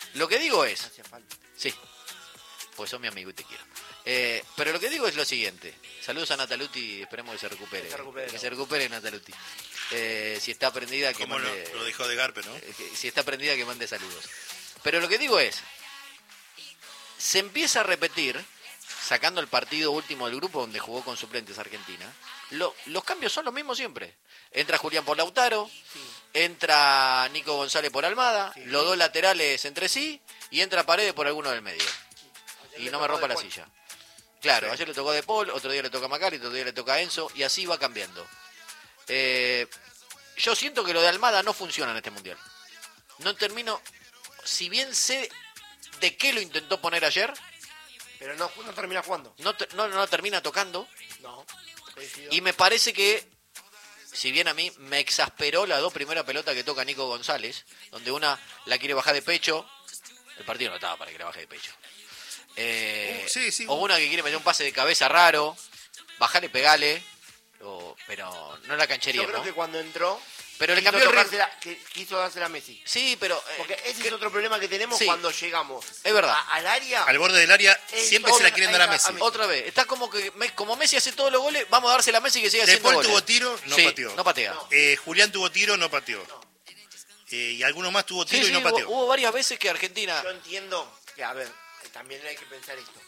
Lo que digo es... Hacía falta. Sí, pues sos mi amigo y te quiero. Pero lo que digo es lo siguiente. Saludos a Nataluti, esperemos que se recupere. Que se recupere Nataluti. Si está prendida, que como mande... lo dejó de Garpe, ¿no? Si está prendida, que mande saludos. Pero lo que digo es... Se empieza a repetir, sacando el partido último del grupo donde jugó con suplentes Argentina, los cambios son los mismos siempre. Entra Julián por Lautaro, entra Nico González por Almada, los dos laterales entre sí, y entra Paredes por alguno del medio. Y no me rompa la silla. Claro, ayer le tocó a De Paul, otro día le toca a Macari, otro día le toca a Enzo, y así va cambiando. Yo siento que lo de Almada no funciona en este Mundial. No termino, si bien sé de qué lo intentó poner ayer, pero no termina jugando. No termina tocando. No. Y me parece que, si bien a mí me exasperó las dos primeras pelotas que toca Nico González, donde una la quiere bajar de pecho, el partido no estaba para que la baje de pecho. O una que quiere meter un pase de cabeza raro, bajale, pegale, pero no la canchería. Yo creo que cuando entró... Pero le cambió el ritmo. Quiso dársela a Messi. Sí, pero... Porque ese es otro problema que tenemos cuando llegamos. Es verdad. Al área... Al borde del área siempre se la quieren dar a Messi. Otra vez. Está como Messi hace todos los goles, vamos a dársela a Messi que siga haciendo goles. De Paul tuvo tiro, no pateó. No patea. Julián tuvo tiro, no pateó. Y alguno más tuvo tiro y no pateó. Hubo varias veces que Argentina... Yo entiendo que, a ver, también hay que pensar esto.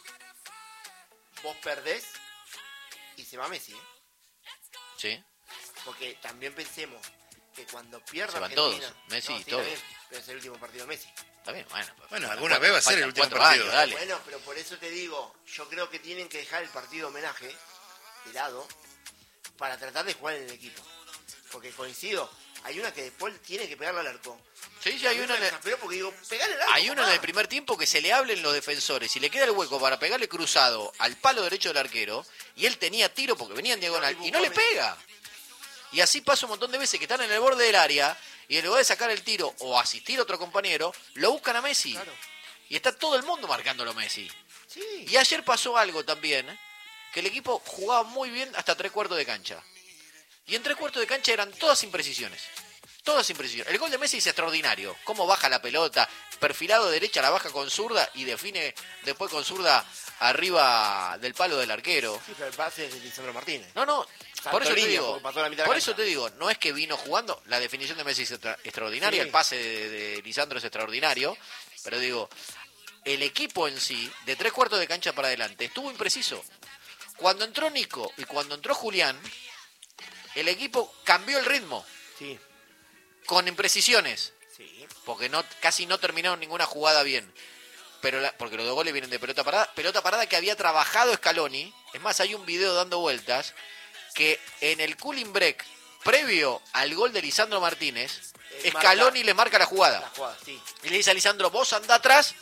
Vos perdés y se va Messi, ¿eh? Sí. Porque también pensemos que cuando pierda se van Argentina, todos, Messi y todos. Pero es el último partido de Messi. Está bien, bueno, alguna vez va a ser el último partido. Dale. Bueno, pero por eso te digo, yo creo que tienen que dejar el partido homenaje de lado para tratar de jugar en el equipo. Porque coincido, hay una que después tiene que pegarle al arco. Sí, hay una porque digo, pegale al arco. Hay una en el primer tiempo que se le hablen los defensores y le queda el hueco para pegarle cruzado al palo derecho del arquero y él tenía tiro porque venía en diagonal y no le pega. Y así pasa un montón de veces que están en el borde del área y en lugar de sacar el tiro o asistir a otro compañero, lo buscan a Messi. Claro. Y está todo el mundo marcándolo a Messi. Sí. Y ayer pasó algo también, que el equipo jugaba muy bien hasta 3/4 de cancha. Y en 3/4 de cancha eran todas imprecisiones. Todas imprecisiones. El gol de Messi es extraordinario. Cómo baja la pelota, perfilado derecha, la baja con zurda y define después con zurda arriba del palo del arquero. Sí, pero el pase es de Lisandro Martínez. No, por eso te digo, por eso te digo, no es que vino jugando, la definición de Messi es extraordinaria, el pase de Lisandro es extraordinario, pero digo, el equipo en sí, de 3/4 de cancha para adelante, estuvo impreciso. Cuando entró Nico y cuando entró Julián, el equipo cambió el ritmo. Sí. Con imprecisiones. Sí. Porque casi no terminaron ninguna jugada bien. Porque los dos goles vienen de pelota parada que había trabajado Scaloni. Es más, hay un video dando vueltas que en el cooling break previo al gol de Lisandro Martínez, Scaloni le marca la jugada. Sí. Y le dice a Lisandro, vos andá atrás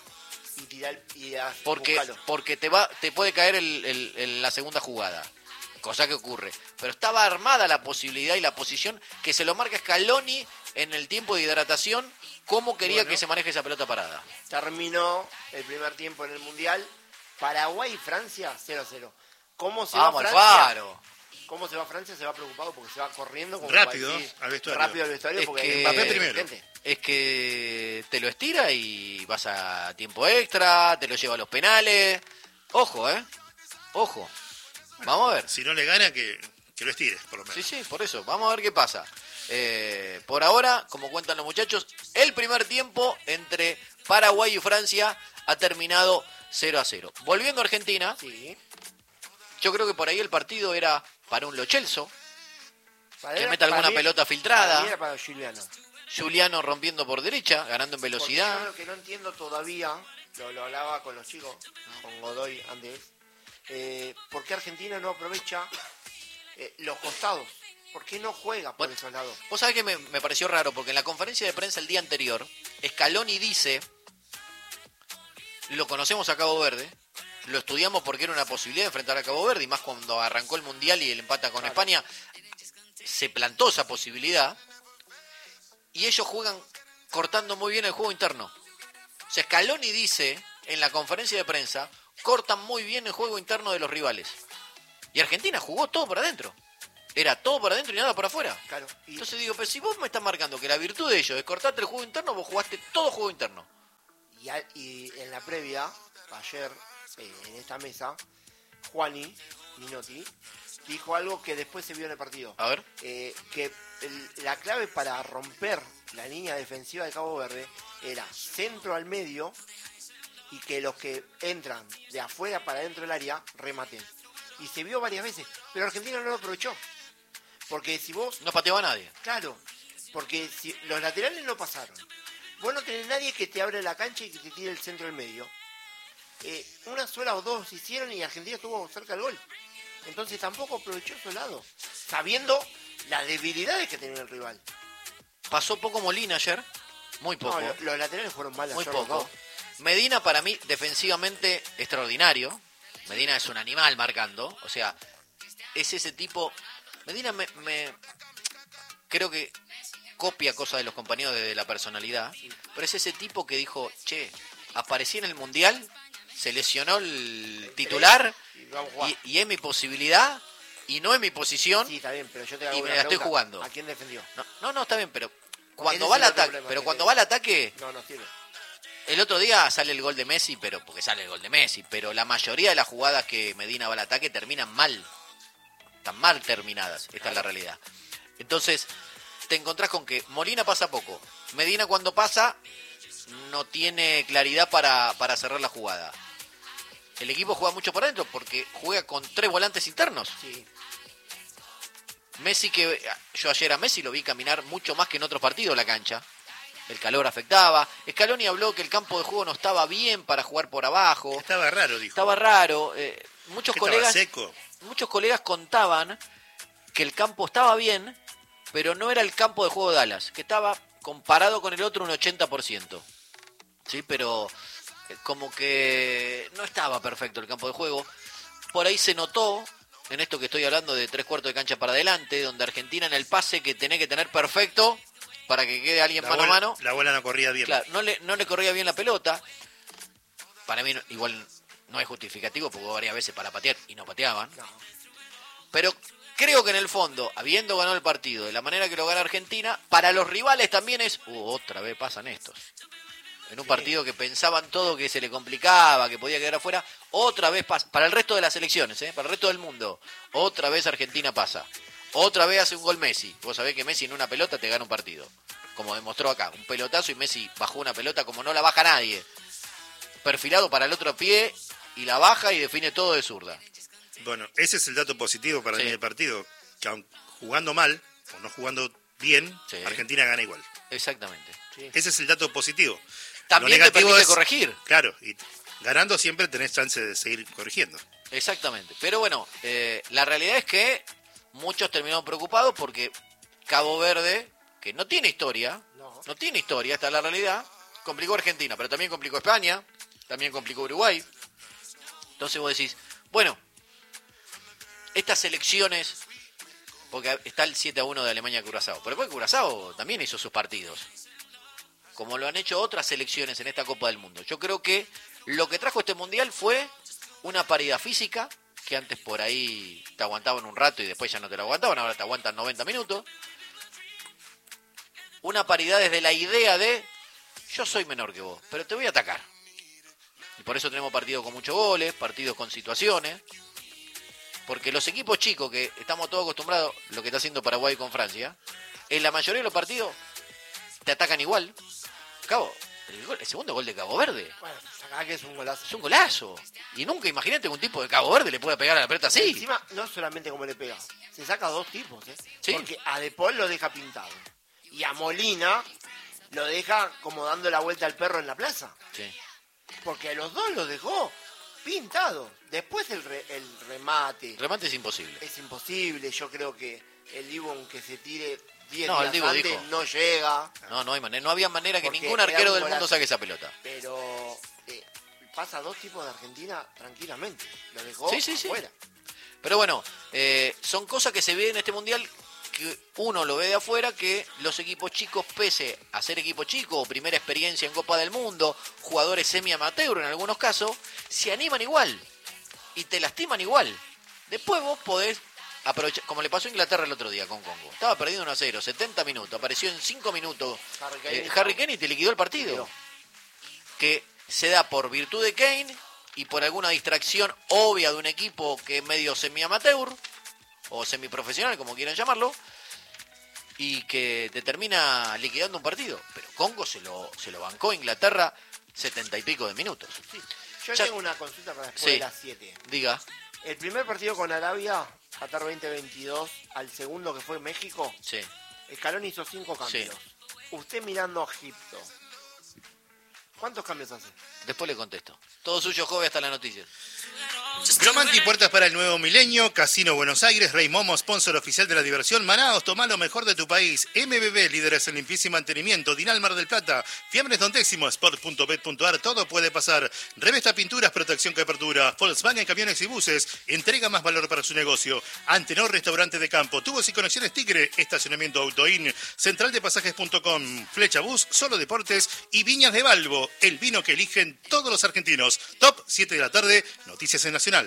porque te puede caer en la segunda jugada. Cosa que ocurre. Pero estaba armada la posibilidad y la posición que se lo marca Scaloni en el tiempo de hidratación, cómo quería que se maneje esa pelota parada. Terminó el primer tiempo en el Mundial. Paraguay y Francia 0-0. ¿Cómo se va Francia? Faro. ¿Cómo se va Francia? Se va preocupado porque se va corriendo. Como rápido al vestuario. Rápido al vestuario porque Mbappé primero. Es que te lo estira y vas a tiempo extra, te lo lleva a los penales. Ojo, Ojo. Vamos a ver. Si no le gana, que lo estires, por lo menos. Sí, por eso. Vamos a ver qué pasa. Por ahora, como cuentan los muchachos, el primer tiempo entre Paraguay y Francia ha terminado 0-0. Volviendo a Argentina, sí. Yo creo que por ahí el partido era para un Lo Celso, que meta alguna pelota filtrada. Para mí era para Juliano rompiendo por derecha, ganando en velocidad. Porque yo lo que no entiendo todavía, lo hablaba con los chicos, con Godoy antes, ¿por qué Argentina no aprovecha los costados? ¿Por qué no juega por esos lados? Vos sabés que me pareció raro, porque en la conferencia de prensa el día anterior, Scaloni dice, lo conocemos a Cabo Verde, lo estudiamos porque era una posibilidad de enfrentar a Cabo Verde, y más cuando arrancó el Mundial y el empata con España, se plantó esa posibilidad, y ellos juegan cortando muy bien el juego interno. O sea, Scaloni dice, en la conferencia de prensa, cortan muy bien el juego interno de los rivales. Y Argentina jugó todo para adentro. Era todo para adentro y nada para afuera. Claro. Entonces digo, pero si vos me estás marcando que la virtud de ellos es cortarte el juego interno, vos jugaste todo juego interno. Y en la previa, ayer, en esta mesa, Juani Minotti dijo algo que después se vio en el partido. A ver. Que la clave para romper la línea defensiva de Cabo Verde era centro al medio y que los que entran de afuera para dentro del área rematen. Y se vio varias veces, pero Argentina no lo aprovechó. Porque si vos... No pateaba a nadie. Claro, porque si los laterales no pasaron. Vos no tenés nadie que te abra la cancha y que te tire el centro al medio. Una sola o dos hicieron y Argentina estuvo cerca del gol. Entonces tampoco aprovechó su lado, sabiendo las debilidades que tenía el rival. Pasó poco Molina ayer, muy poco. No, los laterales fueron mal muy ayer los poco. dos. Medina para mí defensivamente extraordinario. Medina es un animal marcando, o sea, es ese tipo. Medina me creo que copia cosas de los compañeros desde la personalidad, pero es ese tipo que dijo, che, aparecí en el Mundial, se lesionó el titular y es mi posibilidad y no es mi posición. Sí, está bien, pero yo te hago y me una la estoy pregunta. jugando. ¿A quién defendió? No, está bien, pero Porque cuando ese va es al el otro ataque, problema pero que cuando tiene. va al ataque, No sirve. el otro día sale el gol de Messi, pero porque sale el gol de Messi, pero la mayoría de las jugadas que Medina va al ataque terminan mal. Están mal terminadas, esta es la realidad. Entonces, te encontrás con que Molina pasa poco. Medina cuando pasa no tiene claridad para cerrar la jugada. El equipo juega mucho por adentro porque juega con 3 volantes internos. Sí. Messi, que yo ayer a Messi lo vi caminar mucho más que en otros partidos la cancha. El calor afectaba. Scaloni habló que el campo de juego no estaba bien para jugar por abajo. Estaba raro, dijo. Estaba raro. Muchos Que colegas estaba seco. Muchos colegas contaban que el campo estaba bien, pero no era el campo de juego de Dallas, que estaba comparado con el otro un 80%. Sí, pero como que no estaba perfecto el campo de juego. Por ahí se notó, en esto que estoy hablando de 3/4 de cancha para adelante, donde Argentina en el pase que tenés que tener perfecto para que quede alguien mano a mano. La bola no corría bien. Claro, no le corría bien la pelota. Para mí igual no es justificativo, porque hubo varias veces para patear y no pateaban. No. Pero creo que en el fondo, habiendo ganado el partido de la manera que lo gana Argentina, para los rivales también es, otra vez pasan estos. En un partido que pensaban todo que se le complicaba, que podía quedar afuera, otra vez pasa. Para el resto de las selecciones, para el resto del mundo, otra vez Argentina pasa. Otra vez hace un gol Messi. Vos sabés que Messi en una pelota te gana un partido. Como demostró acá, un pelotazo y Messi bajó una pelota como no la baja nadie. Perfilado para el otro pie y la baja y define todo de zurda. Bueno, ese es el dato positivo para Sí. mí del partido. Que aun jugando mal o no jugando bien, Sí. Argentina gana igual. Exactamente. Sí. Ese es el dato positivo. También Lo te negativo permite es- corregir. Claro, y ganando siempre tenés chance de seguir corrigiendo. Exactamente. Pero bueno, la realidad es que muchos terminaron preocupados porque Cabo Verde, que no tiene historia, no tiene historia, esta es la realidad, complicó a Argentina, pero también complicó a España, también complicó a Uruguay. Entonces vos decís, bueno, estas selecciones, porque está el 7-1 de Alemania-Curazao, pero después Curazao también hizo sus partidos, como lo han hecho otras selecciones en esta Copa del Mundo. Yo creo que lo que trajo este Mundial fue una paridad física, que antes por ahí te aguantaban un rato y después ya no te la aguantaban, ahora te aguantan 90 minutos. Una paridad desde la idea de, yo soy menor que vos, pero te voy a atacar. Y por eso tenemos partidos con muchos goles, partidos con situaciones. Porque los equipos chicos, que estamos todos acostumbrados, lo que está haciendo Paraguay con Francia, en la mayoría de los partidos te atacan igual. Cabo, el segundo gol de Cabo Verde Bueno, acá que es un golazo. es un golazo. Y nunca imagínate que un tipo de Cabo Verde le pueda pegar a la pelota así. Encima, no solamente como le pega, se saca a dos tipos, Sí. Porque a De Paul lo deja pintado. Y a Molina lo deja como dando la vuelta al perro en la plaza. Sí. Porque a los dos los dejó pintados. Después el remate El remate es imposible. es imposible. Yo creo que el Dibu, aunque se tire 10 No, el días Dibu antes, dijo. no llega. No hay manera, no había manera que Porque ningún era arquero un del mundo golazo. saque esa pelota. Pero pasa a dos tipos de Argentina tranquilamente. Lo dejó Sí. afuera. Pero bueno, son cosas que se ven en este Mundial que uno lo ve de afuera, que los equipos chicos, pese a ser equipo chico o primera experiencia en Copa del Mundo, jugadores semi-amateur en algunos casos, se animan igual y te lastiman igual. Después vos podés aprovechar, como le pasó a Inglaterra el otro día con Congo. Estaba perdiendo 1-0, 70 minutos, apareció en 5 minutos Harry Kane, Harry Kane y te liquidó el partido. que se da por virtud de Kane y por alguna distracción obvia de un equipo que es medio semi-amateur o semiprofesional, como quieran llamarlo, y que te termina liquidando un partido. Pero Congo se lo bancó Inglaterra 70 y pico de minutos. Sí. Yo Ya... tengo una consulta para después Sí. de las 7. Diga. El primer partido con Arabia, Qatar 2022, al segundo que fue México, Sí. Scaloni hizo 5 cambios. Usted mirando a Egipto, ¿cuántos cambios hace? Después le contesto. Todo suyo, joven, hasta las noticias. Gromanti, puertas para el nuevo milenio. Casino Buenos Aires, Rey Momo, sponsor oficial de la diversión. Manaos, toma lo mejor de tu país. MBB, líderes en limpieza y mantenimiento. Dinal Mar del Plata, Fiambres Don Décimo, Sport.bet.ar, todo puede pasar. Revesta Pinturas, protección que apertura. Volkswagen, camiones y buses, entrega más valor para su negocio. Antenor, restaurante de campo. Tubos y conexiones Tigre, estacionamiento Autoin. Centraldepasajes.com, Flecha Bus, Solo Deportes y Viñas de Balbo, el vino que eligen todos los argentinos. Top 7 de la tarde, Noticias en Nacional.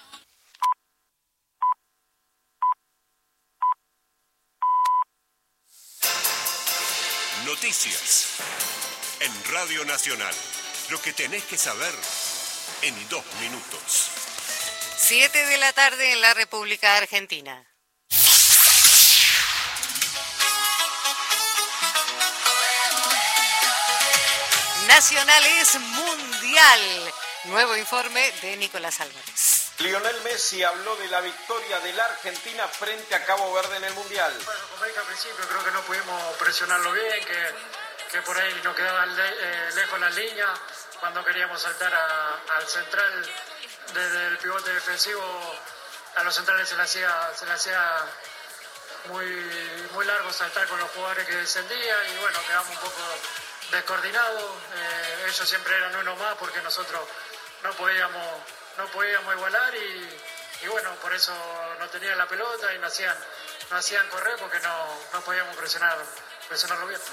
Noticias en Radio Nacional. Lo que tenés que saber en 2 minutos. 7 de la tarde en la República Argentina. Nacional es mundial. Nuevo informe de Nicolás Álvarez. Lionel Messi habló de la victoria de la Argentina frente a Cabo Verde en el Mundial. Bueno, como dije al principio, creo que no pudimos presionarlo bien, que por ahí nos quedaban lejos las líneas. Cuando queríamos saltar al central desde el pivote defensivo, a los centrales se le hacía muy largo saltar con los jugadores que descendían y bueno, quedamos un poco descoordinados. Ellos siempre eran uno más porque nosotros no podíamos igualar y bueno, por eso no tenían la pelota y no hacían correr porque no podíamos presionarlo bien.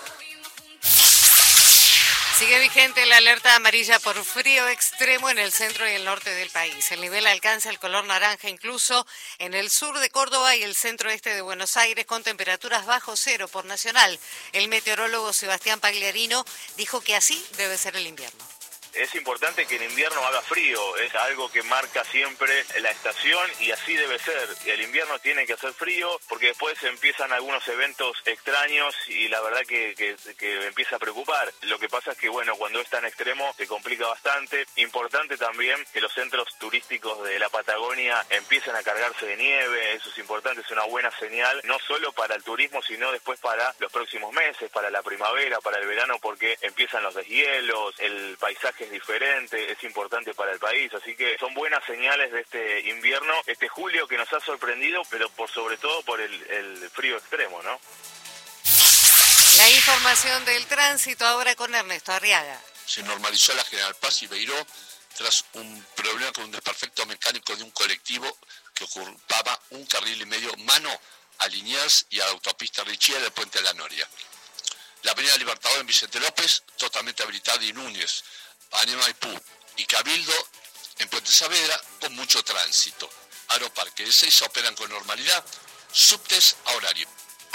Sigue vigente la alerta amarilla por frío extremo en el centro y el norte del país. El nivel alcanza el color naranja incluso en el sur de Córdoba y el centro-este de Buenos Aires con temperaturas bajo cero por Nacional. El meteorólogo Sebastián Pagliarino dijo que así debe ser el invierno. Es importante que en invierno haga frío, es algo que marca siempre la estación y así debe ser. El invierno tiene que hacer frío porque después empiezan algunos eventos extraños y la verdad que empieza a preocupar. Lo que pasa es que bueno, cuando es tan extremo se complica bastante. Importante también que los centros turísticos de la Patagonia empiecen a cargarse de nieve, eso es importante, es una buena señal, no solo para el turismo sino después para los próximos meses, para la primavera, para el verano, porque empiezan los deshielos, el paisaje es diferente, es importante para el país, así que son buenas señales de este invierno, este julio que nos ha sorprendido, pero por sobre todo por el frío extremo, ¿no? La información del tránsito ahora con Ernesto Arriaga. Se normalizó la General Paz y Beiró tras un problema con un desperfecto mecánico de un colectivo que ocupaba un carril y medio mano a Liniers y a la autopista Richie del Puente de la Noria. La avenida Libertador en Vicente López, totalmente habilitada, y Núñez, Avenida Maipú y Cabildo en Puente Saavedra con mucho tránsito. Aeroparque de Ezeiza operan con normalidad, subtes a horario.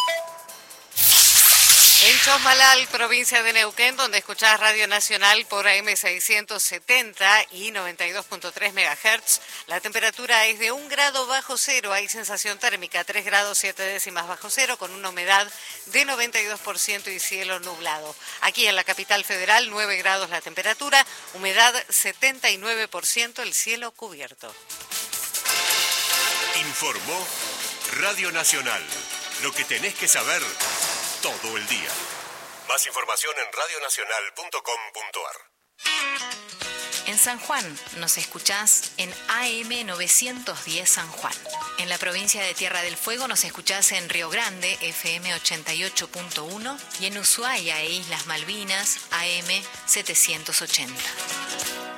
En Chosmalal, provincia de Neuquén, donde escuchás Radio Nacional por AM670 y 92.3 MHz, la temperatura es de 1 grado bajo cero, hay sensación térmica 3 grados 7 décimas bajo cero, con una humedad de 92% y cielo nublado. Aquí en la capital federal, 9 grados la temperatura, humedad 79%, el cielo cubierto. Informó Radio Nacional. Lo que tenés que saber todo el día. Más información en radionacional.com.ar. En San Juan nos escuchás en AM 910 San Juan. En la provincia de Tierra del Fuego nos escuchás en Río Grande, FM 88.1, y en Ushuaia e Islas Malvinas, AM 780.